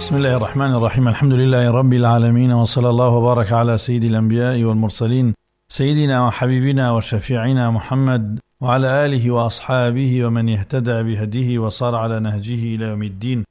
بسم الله الرحمن الرحيم. الحمد لله رب العالمين، وصلى الله وبارك على سيد الأنبياء والمرسلين سيدنا وحبيبنا وشفيعنا محمد وعلى آله وأصحابه ومن يهتدى بهديه وصار على نهجه إلى يوم الدين.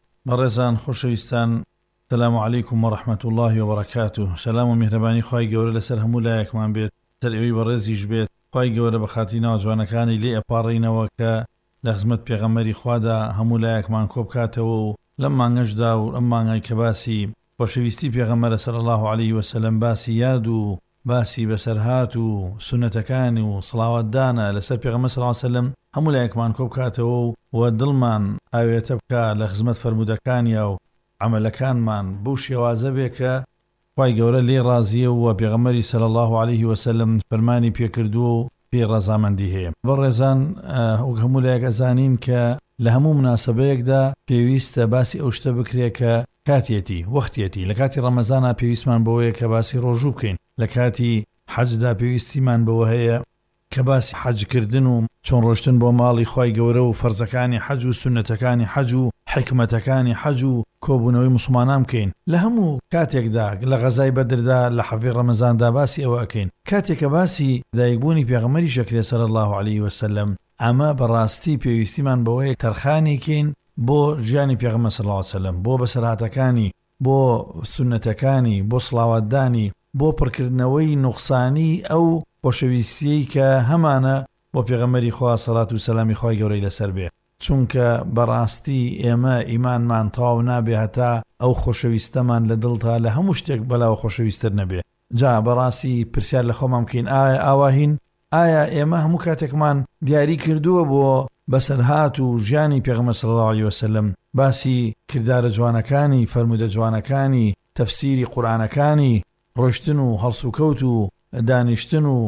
برزان خوشويستان، السلام عليكم ورحمة الله وبركاته. سلام ومهرباني خواهي قولة لسر همو لايك من بيت سرعوي برزيش بيت خواهي قولة بخاتينا وجوانكاني لي أبارينا وكا لخزمت بيغمري خوادا همو لايك من كوب كاتو لما نجدا ولما نايكباسي وشويستي بيغمر صلى الله عليه وسلم باسي يادو باسي بسرهاتو سنتكاني وصلاوات دانا لسر بيغمر صلى الله عليه وسلم همو لايك من كوب كاتو ودلمان آوية تبكى لخزمت فرمودكاني أو عملكان من بوش يوازبك خواهي قولة لي رازي وبيغمري صلى الله عليه وسلم فرماني بيكردو في رزامندي هي برزان همو لايك أزانين لهمو مناسبەیەک دا پێویستە باسی ئەو شتە بکرێ کە کاتێتی وەختێتی لە کاتی ڕەمەزانە پێویستمان بەوەیە کە باسی ڕۆژوو بکەین، لە کاتی حەجدا پێویستیمان بەوە هەیە کە باسی حەجکردن و چۆن ڕۆشتن بۆ ماڵی خۆی گەورە و فەرزەکانی حەج و سونەتەکانی حەج و حکمەتەکانی حەج و کۆبوونەوەی موسڵمانان بکەین. لە هەموو کاتێکدا لە غەزای بەدردا لە حەڤی ڕەمەزاندا باسی ئەوە ئەکەین. کاتێککە باسی دایکبوونی پێغەمبەری شەکرێ صلی الله عليه وسلم ئەمە بەڕاستی پێویستیمان بەوەیە تەرخانێکین بۆ ژیانی پێغەمبەر صلی الله عليه وسلم، بۆ بەسەرهاتەکانی، بۆ سونەتەکانی، بۆ سڵاواتدانی، بۆ پڕکردنەوەی نوقسانی ئەو خۆشەویستیەی کە هەمانە بۆ پێغەمبەری خوا سەڵات و سەلامی خوای گەورەی لەسەر بێ، چونکە بەڕاستی ئێمە ئیمانمان تەواو نابێ هەتا ئەو خۆشەویستەمان لە دڵتا لە هەموو شتێک بەلاوە خۆشەویستتر نەبێ. جا بەڕاستی پرسیار لە خۆمان بکەین ئاوا هین؟ ئایا ئێمە هەموو کاتێکمان دیاری کردووە بۆ بەسەرهات و ژیانی پێغەمبەر صلی الله عليه وسلم باسی کردارە جوانەکانی، فەرمودە جوانەکانی، تەفسیری قورئانەکانی، ڕۆشتن و هەڵسوکەوت و دانیشتن و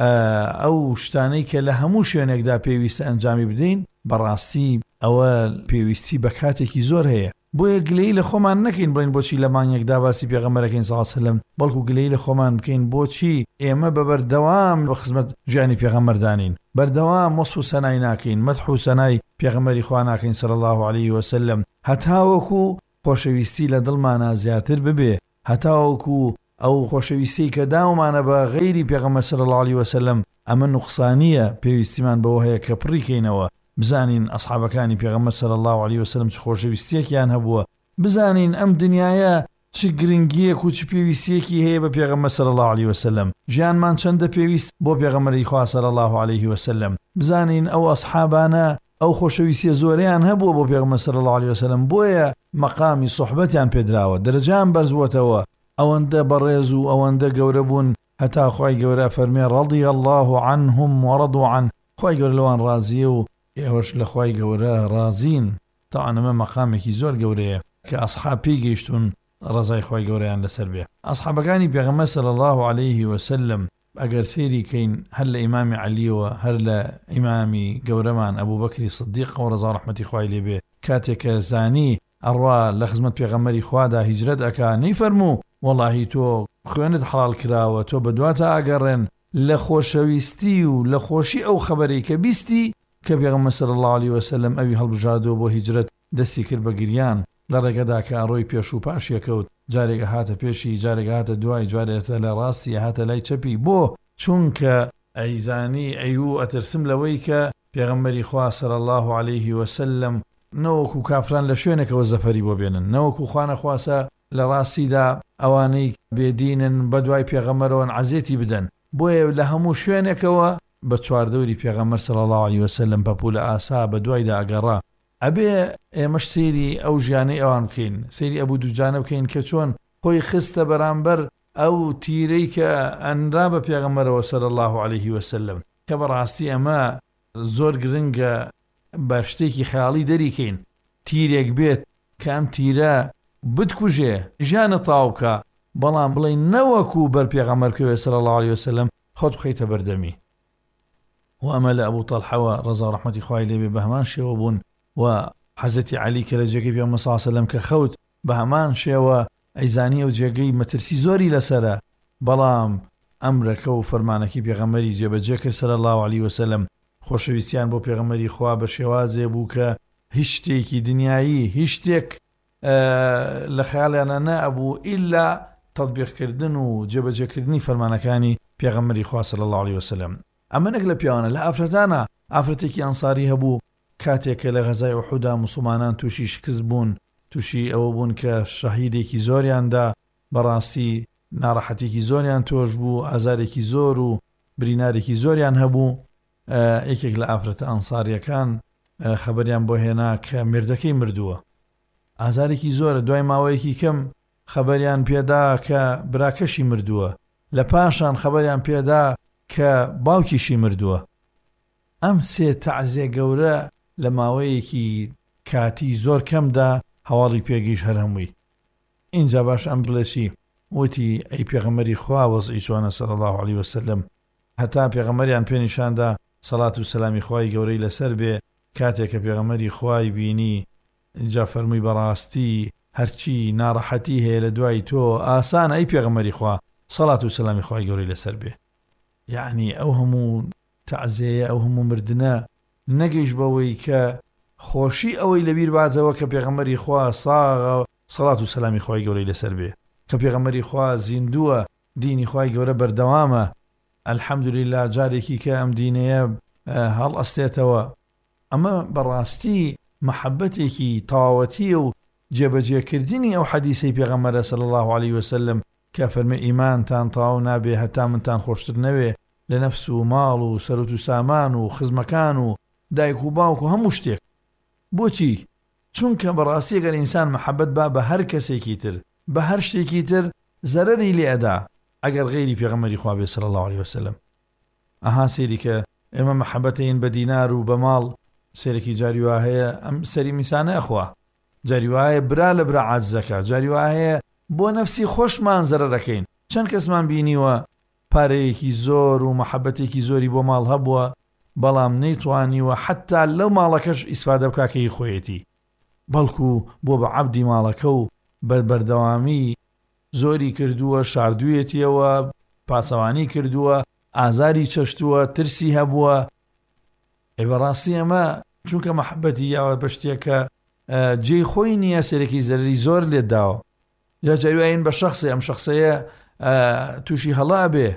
ئەو شتانەی کە لە هەموو شوێنێکدا پێویستە ئەنجامی بدەین، بەڕاستی ئەوە پێویستی بە کاتێکی زۆر هەیە. بۆیە گلەی لە خۆمان نەکەین بڵین بۆچی لە مانگێکدا باسی پێغەمبەرەکەین صلی الله عليه وسلم، بەڵکو گلەی لە خۆمان بکەین بۆچی ئێمە بەبەردەوام بە خزمەت ژیانی پێغەمبەردانین، بەردەوام وەصف و سەنای ناکەین، مەدح و سەنای پێغەمبەری خوا ناکەین صلی الله عليه وسلم، هەتاوەکو خۆشەویستی لە دڵمانە زیاتر ببێ، هەتاوەکو ئەو خۆشەویستی کە داومانە بە غەیری پێغەمبەر صلی الله عليه وسلم ئەمە نوقسانیە، پێویستیمان بەوە هەیە کە پڕیکەینەوە، بزانین ئەصحابەکانی پێغەمبەر صلی الله عليه وسلم چ خۆشەویستیەکیان هەبووە، بزانین ئەم دنیاە چ گرنگیەک و چ پێویستیەکی هەیە بە پێغەمبەر صلی الله عليه وسلم، ژیانمان چەندە پێویست بۆ پێغەمبەری خوا صلی الله عليه وسلم، بزانین ئەو ئەصحابانە ئەو خۆشەویستیە زۆریان هەبووە بۆ پێغەمبەر صلی الله عليه وسلم، بۆیە مەقامی صحبەتیان پێدراوە، دەرەجیان بەرزووەتەوە، ئەوەندە بەڕێز و ئەوەندە گەورە بوون هەتا خوای گەورە فەرمێ رضی الله عنهم ورضوا عنه، خوای گەورە لەوان ڕازیە و ئێوەش لە خوای گەورە ڕازین. تاوانەمە مەقامێکی زۆر گەورەیە کە ئەصحاب پێی گەیشتون ڕزای خوای گەورەیان لەسەر بێ. ئەصحابەکانی پێغەمبەر صلی الله عليه وسلم ئەگەر سێری کەین هەر لە ئیمامی عەلیەوە هەر لە ئیمامی گەورەمان ئەبوو بەکری سدیق و ڕەزا ڕەحمەتی خوای لێ بێ، کاتێک کە زانی ئەڕوا لە خزمەت پێغەمبەری خوادا هیجرەت ئەکا، نەیفەرموو وەڵاهی تۆ خوێنت حەڵال کراوە، تۆ بەدواتە ئاگەڕێن، لە خۆشەویستی و لە خۆشی ئەو خەبەرەی کە بیستی کە پێغەمبەر صلی الله عليه وسلم ئەوی هەڵبژاردەوە بۆ هیجرەت، دەستی کرد بە گریان لە ڕێگەدا کە ئەڕۆی پێش و پاشیەکەوت، جارێک هاتە پێشی، جارێک هاتە دوای، جارێکە لە ڕاستی، هاتە لای چەپی، بۆ چونکە ئەیزانی ئەیوو ئەترسم لەوەی کە پێغەمبەری خوا صلی الله عليه وسلم نەوەکو کافران لە شوێنێکەوە زەفەری بۆ بێنن، نەوەکو خوانە خواسە لە ڕاستیدا ئەوانەی بێدینن بە دوای پێغەمبەرەوە عەزیەتی بدەن، بۆیە لە هەموو شوێنێکەوە بە چواردەوری پێغەمبەر صلی الله عليه وسلم بەپولە ئاسا بە دوایدا ئەگەڕا. ئەبێ ئێمەش سێری ئەو ژیانەی ئەوان بکەین، سێری ئەبوو دووجانە بکەین کە چۆن خۆی خستە بەرامبەر ئەو تیرەی کە ئەنرا بە پێغەمبەرەوە صلی الله عليه وسلم، کە بەڕاستی ئەمە زۆر گرنگە بە شتێکی خەیاڵی دەریکەین، تیرێک بێت کە ئەم تیرە بتکوژێ ژیانە تاو بکە، بەڵام بڵێین نەوەکو بەر پێغەمبەر کەوێ صلی الله عليه وسلم خۆت بخەیتە بەردەمی. و ئەمە لە ئەبوو تەڵحەوە ڕەزا ڕەحمەتی خوای لێ بێ بە هەمان شێوە بوون، و حەزەتی عەلی کە لە جێگەی پێغەمبەر صلی الله عليه وسلم کە خەوت بە هەمان شێوە ئەیزانی ئەو جێگەی مەترسی زۆری لەسەرە، بەڵام ئەمرەکە و فەرمانەکی پێغەمبەری جێبەجێ کرد صلی الله عليه وسلم، خۆشەویستیان بۆ پێغەمبەری خوا بە شێوازێ بوو کە هیچ شتێکی دنیایی، هیچ شتێک لە خەیاڵیانە نەبوو ئیلا تەطبیقکردن و جێبەجێکردنی فەرمانەکانی پێغەمبەری خوا صلی الله علیه وسلم. ئەمە نەک لە پیاوانە، لە ئافرەتانە ئافرەتێکی ئەنساری هەبوو کاتێک کە لە غەزای ئوحودا موسڵمانان تووشی شکست بوون، تووشی ئەوە بوون کە شەهیدێکی زۆریاندا، بەڕاستی ناڕەحەتێکی زۆریان تۆش بوو، ئازارێکی زۆر و برینارێکی زۆریان هەبوو. یەکێک لە ئافرەتە ئەنساریەکان خەبەریان بۆ هێنا کە مردەکەی مردووە، ئازارێکی زۆرە. دوای ماوەیەکی کەم خەبەریان پێدا کە براکەشی مردووە، لە پاشان خەبەریان پێدا کە باوکیشی مردووە. ئەم سێ تەعزیە گەورە لە ماوەیەکی کاتی زۆر کەمدا هەواڵی پێگەیشت هەر هەمووی. اینجا باش ئەم بڵێسی وتی ئەی پێغەمبەری خوا وەزعی چۆنە صلی الله علیه وسلم، هەتا پێغەمبەریان پێنیشاندا سەڵات و سەلامی خوای گەورەی لەسەر بێ، کاتێک کە پێغەمبەری خوای بینی اینجا فەرمووی بەڕاستی هەرچی ناڕەحەتی هەیە لە دوای تۆ ئاسانە ئەی پێغەمبەری خوا سەڵات و سەلامی خوای گەورەی لەسەر بێ. یعنی ئەو هەموو تەعزیە، ئەو هەموو مردنە نەگەیشت بەوەی کە خۆشی ئەوەی لەبیر باتەوە کە پێغەمبەری خوا ساغە سەڵات و سەلامی خوای گەورەی لەسەر بێ، کە پێغەمبەری خوا زیندووە، دینی خوای گەورە بەردەوامە. الحەمدولله جارێکی کە ئەم دینەیە هەڵ ئەستێتەوە. ئەمە بەڕاستی محەبەتێکی تەواوەتیە و جێبەجێکردنی ئەو حەدیسەی پێغەمبەرە صلی الله علیه وسلم کە فەرمێ ئیمانتان تەواو نابێ هەتا منتان خۆشتر نەوێ لە نەفس و ماڵ و سەرۆت و سامان و خزمەکان و دایک و باوک و هەموو شتێک. بۆچی؟ چونکە بەڕاستی ئەگەر ئینسان محەبەت با بە هەر کەسێکی تر، بە هەر شتێکی تر زەرەری لێ ئەدا ئەگەر غەیری پێغەمبەری خوا بێ صلی الله علیه وسلم. ئەها سێری کە ئێمە محەبەتین بە دینار و بە ماڵ سێرێکی جاری وا هەیە، ئەم سەری میسانە ئەخوا، جاری وا هەیە برا لە برا عاجزەکە، جاری وا هەیە بۆ نەفسی خۆشمان زەرە دەکەین. چەند کەسمان بینیوە پارەیەکی زۆر و محەبەتێکی زۆری بۆ ماڵ هەبووە، بەڵام نەیتوانیوە حتا لەو ماڵەکەش ئیسفادە بکاکەی خۆیەتی، بەڵکو بۆ بە عەبدی ماڵەکە و بەردەوامی زۆری کردووە، شاردوویەتیەوە، پاسەوانی کردووە، ئازاری چەشتووە، ترسی هەبووە. بەڕاستی ئەمە چونکە محەبەتی یاوە بە شتێکە جێی خۆی نییە، سەرێکی زەرری زۆر لێت داوە، یا جاریواین بە شخصی ئەم شخصەیە تووشی هەڵا بێ.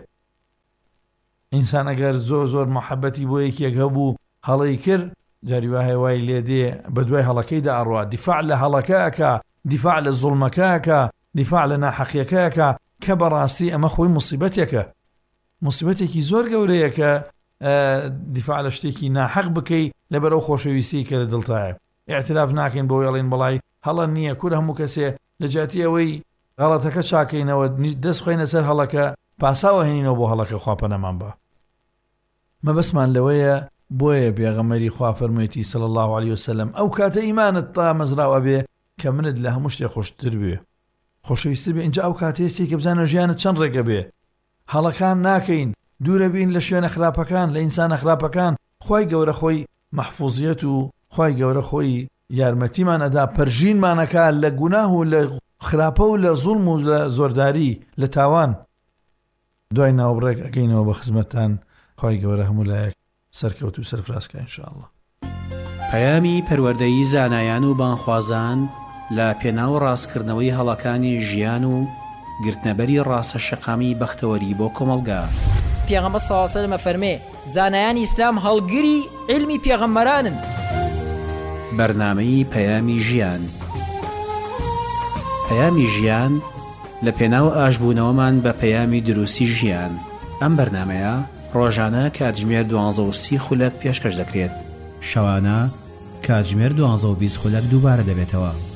ئینسان ئەگەر زۆر محەبەتی بۆ یەکێک هەبوو هەڵەی کرد، جاریوا هێوای لێ دێ بە دوای هەڵەکەیدا ئەڕوا، دیفاع لە هەڵەکەکە، دیفاع لە زوڵمەکەکە، دیفاع لە ناحەقیەکەکە، کە بەڕاستی ئەمە خۆی موسیبەتێکە، موسیبەتێکی زۆر گەورەیە کە دیفاع لە شتێکی ناحەق بکەی لەبەرەو خۆشەویستی کە لە دڵتایە. ئیعتراف ناکەین بۆ وێڵین بەڵای هەڵە نییە، کور هەموو کەسێ لە جاتی ئەوەی غەڵەتەکە چاکەینەوە دەست خۆینە سەر هەڵەکە پاساوە هێنینەوە بۆ هەڵەکە، خواپەنەمان بە. مەبەسمان لەوەیە، بۆیە پێغەمبەری خوا فەرموویەتی صلی الله علیه وسلم ئەو کاتە ئیمانت تا مەزراوە بێ کە منت لە هەموو شتێک خۆشتر بێ، خۆشەویستتر بێ. اینجا ئەو کاتەیەکی کە بزانە ژیانت چەند ڕێگە بێ، هەڵەکان ناکەین، دوورە بین لە شوێنە خراپەکان، لە ئینسانە خراپەکان. خوای گەورە خۆی مەحفوظیەت و خوای گەورە خۆی یارمەتیمان ئەدا، پەرژینمانەکە لە گوناه و لە خراپە و لە زوڵم و لە زۆرداری، لە تاوان. دوای ناوبڕێک ئەگەینەوە بە خزمەتان، خوای گەورە هەموو لایەک سەرکەوت و سەرفرازکە ئینشاءالله. پەیامی پەروەردەیی زانایان و بانخوازان لە پێناو ڕاستکردنەوەی هەڵەکانی ژیان و گرتنەبەری ڕاستە شەقامی بەختەوەری بۆ کۆمەلگا. پێغەمبەر صلی الله علیه و سلم فەرمێ زانایانی ئیسلام هەڵگری علمی پێغەمبەرانن. بەرنامەی پەیامی ژیان. پەیامی ژیان لە پێناو ئاشبوونەوەمان بە پەیامی دروستی ژیان. ئەم بەرنامەیە ڕۆژانە کاتژمێر 12:30 خولەک پێشکەش دەکرێت، شەوانە کاتژمێر 12:20 خولەک دووبارە دەبێتەوە.